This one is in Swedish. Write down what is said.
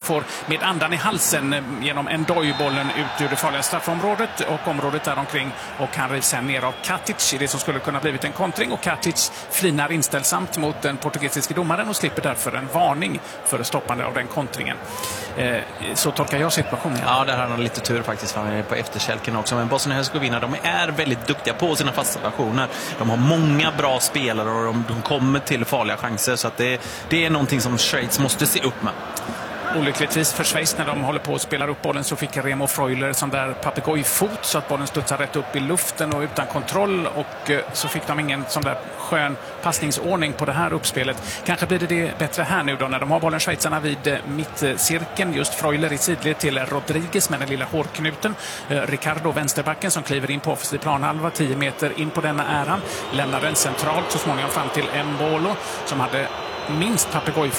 får med andan i halsen genom en dojbollen ut ur det farliga straffområdet och området där omkring, och han rivs sen ner av Katic i det som skulle kunna blivit en kontring, och Katic flinar inställsamt mot den portugisiska domaren och slipper därför en varning för stoppande av den kontringen. Så tolkar jag situationen. Ja, där har han lite tur faktiskt på efterkälken också. Men Bosnien-Hercegovina, de är väldigt duktiga på sina fasta situationer. De har många bra spelare och de kommer till farliga chanser. Så att det är någonting som Schweiz måste se upp med. Olyckligtvis för Schweiz, när de håller på att spela upp bollen, så fick Remo Freuler sån där papegojfot så att bollen studsar rätt upp i luften och utan kontroll, och så fick de ingen sån där skön passningsordning på det här uppspelet. Kanske blir det bättre här nu då när de har bollen, schweizarna, vid mittcirkeln. Just Freuler i sidled till Rodriguez med den lilla hårknuten. Ricardo, vänsterbacken, som kliver in på offensiv planhalva 10 meter in på denna äran, lämnar den centralt så småningom fram till Mbolo som hade minst papegojfot